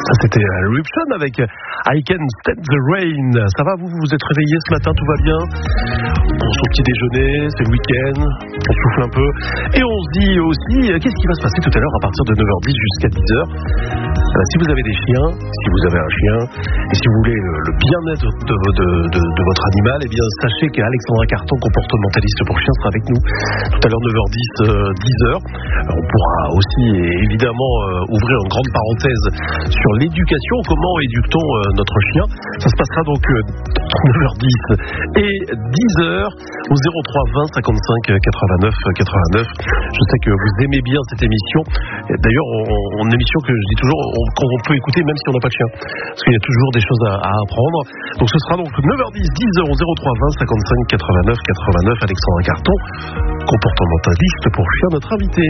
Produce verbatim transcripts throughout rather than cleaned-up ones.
Ça c'était Eruption avec I Can Stand the Rain. Ça va, vous vous êtes réveillés ce matin, tout va bien? Pour son petit déjeuner, c'est le week-end, on souffle un peu. Et on se dit aussi, qu'est-ce qui va se passer tout à l'heure à partir de neuf heures dix jusqu'à dix heures? Alors, si vous avez des chiens, si vous avez un chien, et si vous voulez le, le bien-être de, de, de, de votre animal, eh bien sachez qu'Alexandra Carton, comportementaliste pour chiens, sera avec nous tout à l'heure neuf heures dix, dix heures. Alors, on pourra aussi évidemment euh, ouvrir une grande parenthèse sur l'éducation, comment éduque-t-on euh, notre chien. Ça se passera donc euh, neuf heures dix et dix heures au zéro trois vingt cinquante-cinq quatre-vingt-neuf quatre-vingt-neuf. Je sais que vous aimez bien cette émission. D'ailleurs, on, on, une émission que je dis toujours, on, qu'on peut écouter même si on n'a pas de chien, parce qu'il y a toujours des choses à, à apprendre. Donc ce sera donc neuf heures dix, dix heures au zéro trois vingt cinquante-cinq quatre-vingt-neuf quatre-vingt-neuf. Alexandra Carton, comportementaliste pour chien, notre invité.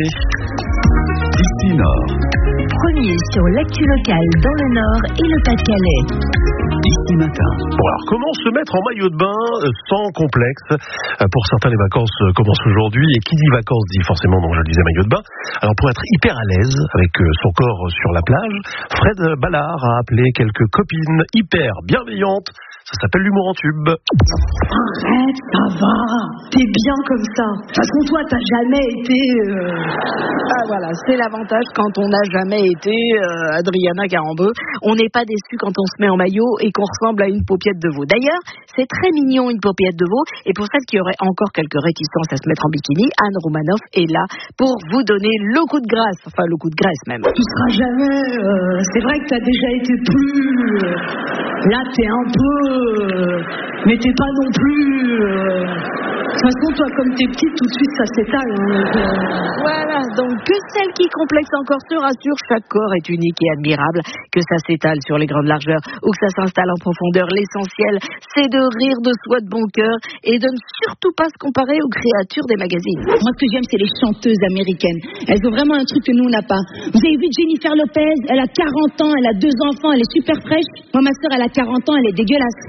Ici Nord. Premier sur l'actu locale dans le Nord et le Pas-de-Calais. Ici Matin. Bon, alors comment se mettre en maillot de bain sans complexe? Pour certains, les vacances commencent aujourd'hui, et qui dit vacances dit forcément, donc je le disais, maillot de bain. Alors pour être hyper à l'aise avec son corps sur la plage, Fred Ballard a appelé quelques copines hyper bienveillantes. Ça s'appelle l'humour en tube. Arrête, ça va. T'es bien comme ça. De toute façon, toi, t'as jamais été... Euh... Ah voilà, c'est l'avantage quand on n'a jamais été euh, Adriana Carambeu. On n'est pas déçu quand on se met en maillot et qu'on ressemble à une paupiette de veau. D'ailleurs, c'est très mignon une paupiette de veau. Et pour celles qui auraient encore quelques réticences à se mettre en bikini, Anne Romanoff est là pour vous donner le coup de grâce. Enfin, le coup de graisse même. Tu seras jamais... Euh... C'est vrai que t'as déjà été plus... Euh... Là, t'es un peu... Euh... Mais t'es pas non plus... Euh... De toute façon, toi, comme t'es petite, tout de suite, ça s'étale. Hein, donc, euh... Voilà, donc que celles qui complexent encore se rassurent, chaque corps est unique et admirable. Que ça s'étale sur les grandes largeurs ou que ça s'installe en profondeur, l'essentiel, c'est de rire de soi de bon cœur et de ne surtout pas se comparer aux créatures des magazines. Moi, ce que j'aime, c'est les chanteuses américaines. Elles ont vraiment un truc que nous, on n'a pas. Vous avez vu Jennifer Lopez? Elle a quarante ans, elle a deux enfants, elle est super fraîche. Moi, ma sœur, elle a quarante ans, elle est dégueulasse.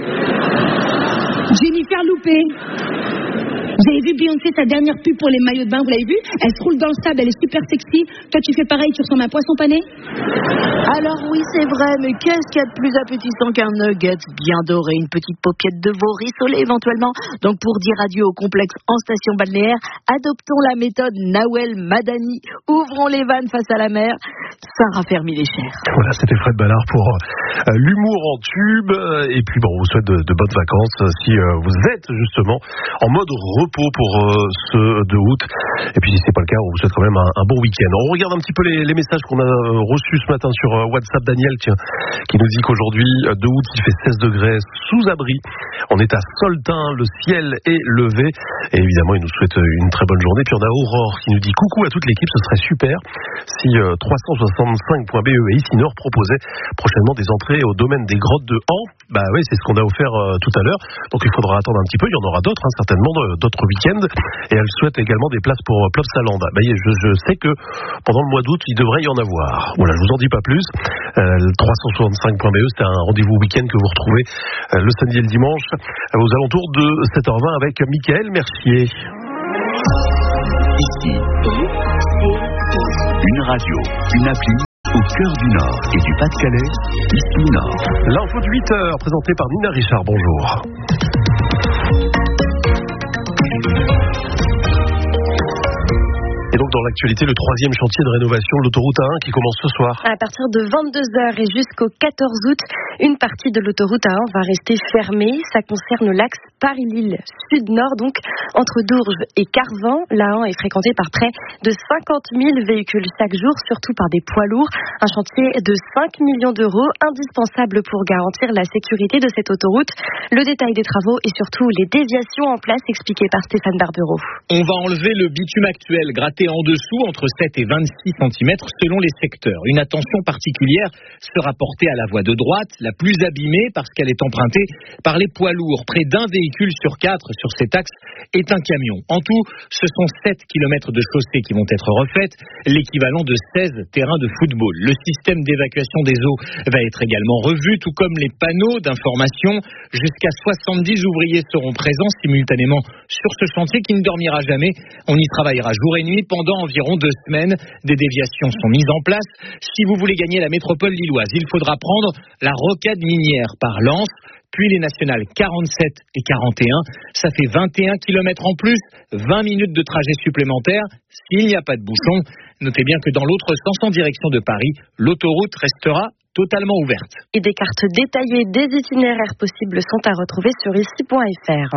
Jennifer Loupé. Vous avez vu Beyoncé, sa dernière pub pour les maillots de bain, vous l'avez vu? Elle se roule dans le sable, elle est super sexy. Toi, tu fais pareil, tu ressembles à un poisson pané? Alors oui, c'est vrai, mais qu'est-ce qu'il y a de plus appétissant qu'un nugget bien doré, une petite paupiette de veau rissolée éventuellement? Donc pour dire adieu au complexe en station balnéaire, adoptons la méthode Nawel Madani. Ouvrons les vannes face à la mer, ça raffermit les chairs. Voilà, c'était Fred Ballard pour euh, l'humour en tube. Et puis bon, on vous souhaite de, de bonnes vacances si euh, vous êtes justement en mode repos pour euh, ce deux août. Et puis si c'est pas le cas, on vous souhaite quand même un, un bon week-end. On regarde un petit peu les, les messages qu'on a reçus ce matin sur euh, WhatsApp. Daniel, tiens, qui nous dit qu'aujourd'hui, deux août, il fait seize degrés sous abri. On est à Soltin, le ciel est levé. Et évidemment, il nous souhaite une très bonne journée. Puis on a Aurore qui nous dit coucou à toute l'équipe, ce serait super si euh, trois cent soixante-cinq point B E et Ici Nord proposait prochainement des entrées au domaine des grottes de Han. Bah oui, c'est ce qu'on a offert euh, tout à l'heure. Donc il faudra attendre un petit peu. Il y en aura d'autres, hein, certainement, d'autres week-ends. Et elle souhaite également des places pour Plopsaland. Bah, je, je sais que pendant le mois d'août, il devrait y en avoir. Voilà, je vous en dis pas plus. Euh, le trois cent soixante-cinq point B E, c'est un rendez-vous week-end que vous retrouvez euh, le samedi et le dimanche euh, aux alentours de sept heures vingt avec Mickaël Mercier. Ici, une radio, une appli au cœur du Nord et du Pas-de-Calais. Ici Nord. L'info de huit heures présentée par Nina Richard. Bonjour. Et donc dans l'actualité, le troisième chantier de rénovation de l'autoroute A un qui commence ce soir. À partir de vingt-deux heures et jusqu'au quatorze août, une partie de l'autoroute A un va rester fermée. Ça concerne l'axe Paris-Lille sud-nord, donc entre Dourges et Carvin. L'A un est fréquenté par près de cinquante mille véhicules chaque jour, surtout par des poids lourds. Un chantier de cinq millions d'euros, indispensable pour garantir la sécurité de cette autoroute. Le détail des travaux et surtout les déviations en place expliquées par Stéphane Barbereau. On va enlever le bitume actuel, gratté en dessous entre sept et vingt-six centimètres selon les secteurs. Une attention particulière sera portée à la voie de droite, la plus abîmée parce qu'elle est empruntée par les poids lourds. Près d'un véhicule sur quatre sur cet axe est un camion. En tout, ce sont sept kilomètres de chaussée qui vont être refaites, l'équivalent de seize terrains de football. Le système d'évacuation des eaux va être également revu, tout comme les panneaux d'information. Jusqu'à soixante-dix ouvriers seront présents simultanément sur ce chantier qui ne dormira jamais. On y travaillera jour et nuit pendant pendant environ deux semaines. Des déviations sont mises en place. Si vous voulez gagner la métropole lilloise, il faudra prendre la rocade minière par Lens, puis les nationales quarante-sept et quarante et un. Ça fait vingt et un kilomètres en plus, vingt minutes de trajet supplémentaire s'il n'y a pas de bouchon. Notez bien que dans l'autre sens, en direction de Paris, l'autoroute restera totalement ouverte. Et des cartes détaillées des itinéraires possibles sont à retrouver sur ici point f r.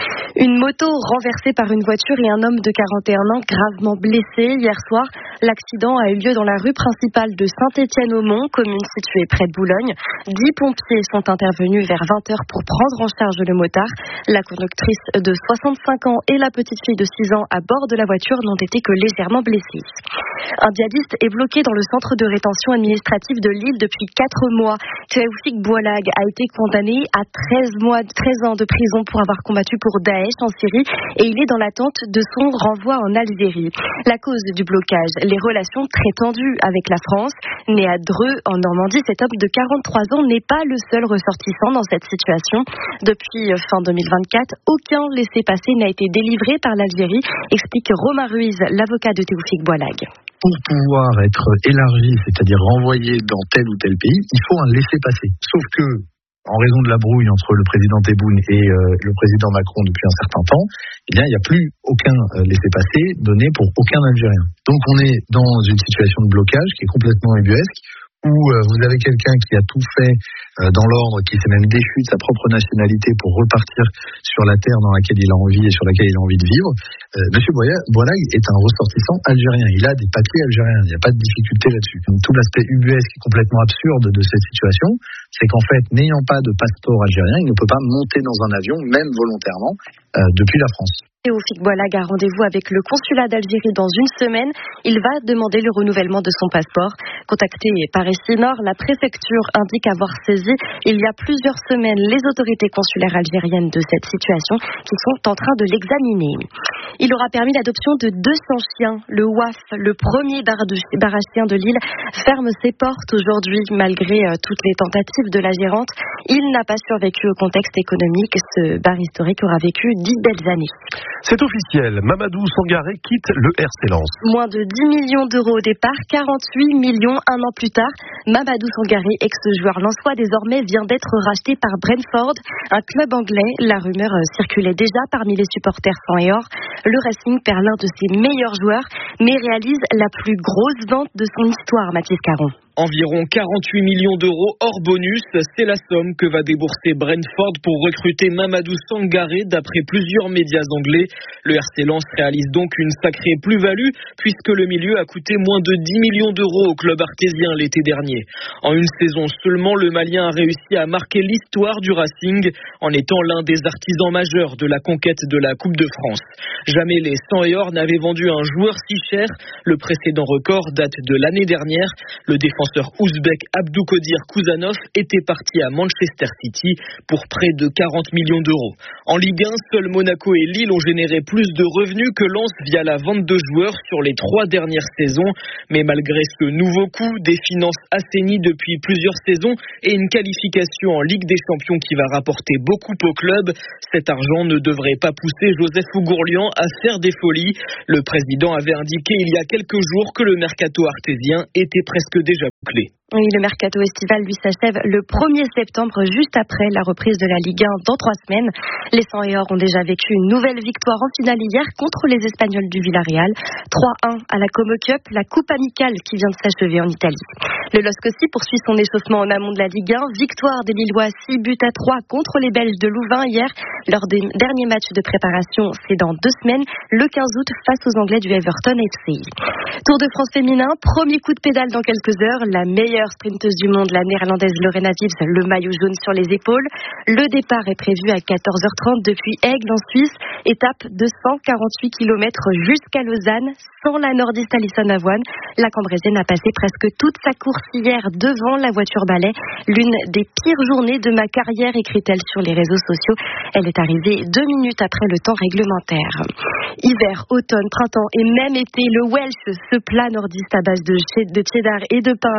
Une moto renversée par une voiture et un homme de quarante et un ans gravement blessé hier soir. L'accident a eu lieu dans la rue principale de Saint-Étienne-au-Mont, commune située près de Boulogne. Dix pompiers sont intervenus vers vingt heures pour prendre en charge le motard. La conductrice de soixante-cinq ans et la petite fille de six ans à bord de la voiture n'ont été que légèrement blessés. Un djihadiste est bloqué dans le centre de rétention administrative de Lille depuis quatre mois. Taoufik Boualag a été condamné à treize mois, treize ans de prison pour avoir combattu pour Daesh en Syrie et il est dans l'attente de son renvoi en Algérie. La cause du blocage, les relations très tendues avec la France. Né à Dreux, en Normandie, cet homme de quarante-trois ans n'est pas le seul ressortissant dans cette situation. Depuis fin deux mille vingt-quatre, aucun laissez-passer n'a été délivré par l'Algérie, explique Romain Ruiz, l'avocat de Taoufik Boualag. Pour pouvoir être élargi, c'est-à-dire renvoyé dans tel ou tel pays, il faut un laissez-passer. Sauf que, en raison de la brouille entre le président Tebboune et euh, le président Macron depuis un certain temps, eh bien, il n'y a plus aucun euh, laissez-passer donné pour aucun Algérien. Donc, on est dans une situation de blocage qui est complètement ubuesque, où euh, vous avez quelqu'un qui a tout fait euh, dans l'ordre, qui s'est même déchu de sa propre nationalité pour repartir sur la terre dans laquelle il a envie et sur laquelle il a envie de vivre. Euh, Monsieur Boualag est un ressortissant algérien. Il a des papiers algériens. Il n'y a pas de difficulté là-dessus. Donc, tout l'aspect ubuesque et complètement absurde de cette situation, c'est qu'en fait, n'ayant pas de passeport algérien, il ne peut pas monter dans un avion, même volontairement, euh, depuis la France. Taoufik Boualag a rendez-vous avec le consulat d'Algérie dans une semaine. Il va demander le renouvellement de son passeport. Contacté par Ici Nord, la préfecture indique avoir saisi il y a plusieurs semaines les autorités consulaires algériennes de cette situation qui sont en train de l'examiner. Il aura permis l'adoption de deux cents chiens. Le W A F, le premier bar, de, bar à chiens de Lille, ferme ses portes aujourd'hui malgré euh, toutes les tentatives de la gérante. Il n'a pas survécu au contexte économique. Ce bar historique aura vécu dix belles années. C'est officiel, Mamadou Sangaré quitte le R C Lens. Moins de dix millions d'euros au départ, quarante-huit millions un an plus tard. Mamadou Sangaré, ex-joueur lensois, désormais vient d'être racheté par Brentford, un club anglais. La rumeur circulait déjà parmi les supporters sang et or. Le Racing perd l'un de ses meilleurs joueurs, mais réalise la plus grosse vente de son histoire, Mathis Caron. Environ quarante-huit millions d'euros hors bonus, c'est la somme que va débourser Brentford pour recruter Mamadou Sangaré d'après plusieurs médias anglais. Le R C Lens réalise donc une sacrée plus-value puisque le milieu a coûté moins de dix millions d'euros au club artésien l'été dernier. En une saison seulement, le Malien a réussi à marquer l'histoire du Racing en étant l'un des artisans majeurs de la conquête de la Coupe de France. Jamais les sang et or n'avaient vendu un joueur si cher. Le précédent record date de l'année dernière. Le défenseur ouzbek Abdoukodir Kouzanov était parti à Manchester City pour près de quarante millions d'euros. En Ligue un, seuls Monaco et Lille ont généré plus de revenus que Lens via la vente de joueurs sur les trois dernières saisons. Mais malgré ce nouveau coup, des finances assainies depuis plusieurs saisons et une qualification en Ligue des Champions qui va rapporter beaucoup au club, cet argent ne devrait pas pousser Joseph Ougourlian à faire des folies. Le président avait indiqué il y a quelques jours que le mercato artésien était presque déjà bouclé. Oui, le mercato estival lui s'achève le premier septembre, juste après la reprise de la Ligue un dans trois semaines. Les sang et or ont déjà vécu une nouvelle victoire en finale hier contre les Espagnols du Villarreal. trois un à la Como Cup, la coupe amicale qui vient de s'achever en Italie. Le L O S C aussi poursuit son échauffement en amont de la Ligue un. Victoire des Lillois six buts à trois contre les Belges de Louvain hier. Leur dernier match de préparation, c'est dans deux semaines, le quinze août, face aux Anglais du Everton F C. Tour de France féminin, premier coup de pédale dans quelques heures. La meilleure sprinteuse du monde, la néerlandaise Lorena Wiebes, le maillot jaune sur les épaules. Le départ est prévu à quatorze heures trente depuis Aigle en Suisse. Étape de cent quarante-huit kilomètres jusqu'à Lausanne, sans la nordiste Alison Avoine. La Cambrésienne a passé presque toute sa course hier devant la voiture balai. L'une des pires journées de ma carrière, écrit-elle sur les réseaux sociaux. Elle est arrivée deux minutes après le temps réglementaire. Hiver, automne, printemps et même été, le Welsh, ce plat nordiste à base de cheddar et de pain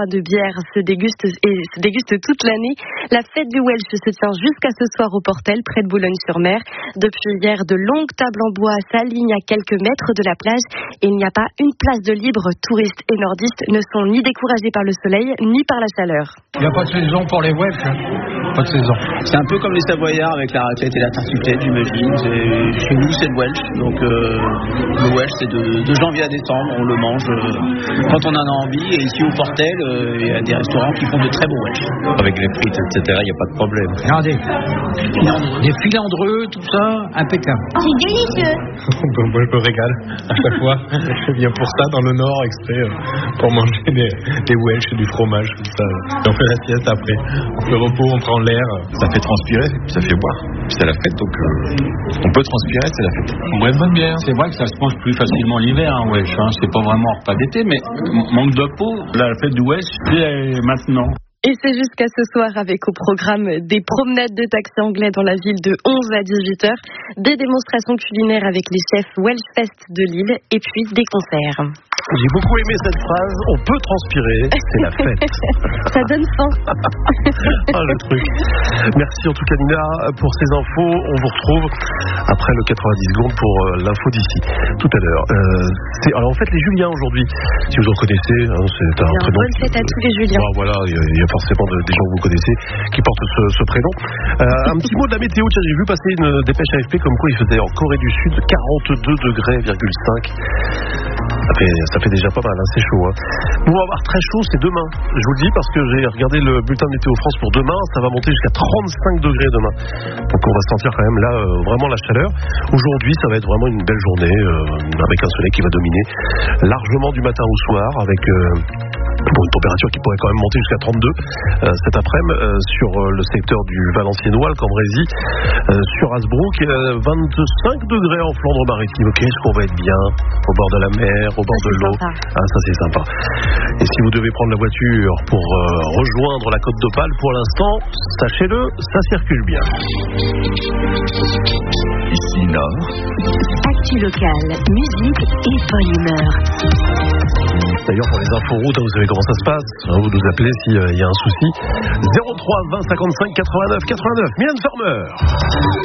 mois de bière se déguste et se déguste toute l'année. La fête du Welsh se tient jusqu'à ce soir au Portel, près de Boulogne-sur-Mer. Depuis hier, de longues tables en bois s'alignent à quelques mètres de la plage et il n'y a pas une place de libre. Touristes et nordistes ne sont ni découragés par le soleil, ni par la chaleur. Il n'y a pas de saison pour les Welsh, hein. Pas de saison. C'est un peu comme les Savoyards avec la raclette et la tartiflette, j'imagine. C'est... Chez nous, c'est le Welsh. Donc euh, le Welsh, c'est de, de janvier à décembre. On le mange euh, quand on en a envie. Et ici au Portel, euh, il y a des restaurants qui font de très beaux Welsh. Avec les frites, et cetera, il n'y a pas de problème. Regardez, des filandreux, tout ça, impeccable. C'est délicieux. Moi, je me régale à chaque fois. Je viens pour ça dans le Nord, exprès, pour manger des, des Welsh et du fromage, tout ça. Et on fait la sieste après. On fait repos, on prend l'air. Ça fait transpirer, ça fait boire. Puis c'est la fête, donc euh, on peut transpirer, c'est la fête. Ouais, bonne bière. C'est vrai que ça se mange plus facilement l'hiver, hein, Welsh. Hein. C'est pas vraiment un repas d'été, mais manque de peau. La fête du Welsh, c'est maintenant. Et c'est jusqu'à ce soir avec au programme des promenades de taxis anglais dans la ville de onze à dix-huit heures, des démonstrations culinaires avec les chefs Welshfest de Lille et puis des concerts. J'ai beaucoup aimé cette phrase, on peut transpirer, c'est la fête. Ça donne faim. Ah, le truc. Merci en tout cas Nina pour ces infos. On vous retrouve après le quatre-vingt-dix secondes pour euh, l'info d'ici tout à l'heure. Euh, c'est, alors en fait les Juliens aujourd'hui, si vous en connaissez, hein, c'est un Bien, prénom. bonne fête à tous les Juliens. Bon, voilà, il y, y a forcément de, des gens que vous connaissez qui portent ce, ce prénom. Euh, un petit mot de la météo, tiens, j'ai vu passer une dépêche A F P comme quoi il faisait en Corée du Sud quarante-deux degrés virgule cinq. Ça fait, ça fait déjà pas mal, hein, c'est chaud. Hein. Nous, on va avoir très chaud, c'est demain. Je vous le dis parce que j'ai regardé le bulletin de Météo France pour demain. Ça va monter jusqu'à trente-cinq degrés demain. Donc on va sentir quand même là euh, vraiment la chaleur. Aujourd'hui, ça va être vraiment une belle journée euh, avec un soleil qui va dominer largement du matin au soir avec... Euh, Bon, une température qui pourrait quand même monter jusqu'à trente-deux euh, cet après-midi euh, sur euh, le secteur du Valenciennois, le Cambrésis, euh, sur Hasbrook, euh, vingt-cinq degrés en Flandre-Maritime. Ok, est-ce qu'on va être bien au bord de la mer, au bord ça, de l'eau? Sympa. Ah, ça c'est sympa. Et si vous devez prendre la voiture pour euh, rejoindre la Côte d'Opale, pour l'instant, sachez-le, ça circule bien. Ici Nord. Actu locale, musique et bonne humeur. D'ailleurs, pour les inforoutes, hein, vous savez comment ça se passe. Hein, vous nous appelez s'il euh, y a un souci. zéro trois vingt cinquante-cinq quatre-vingt-neuf quatre-vingt-neuf. Mylène Farmer.